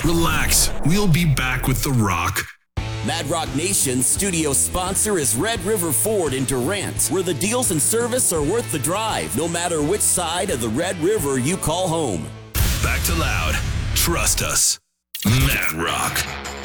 Relax, we'll be back with The Rock. Mad Rock Nation's studio sponsor is Red River Ford in Durant, where the deals and service are worth the drive, no matter which side of the Red River you call home. Back to Loud. Trust us. Mad Rock.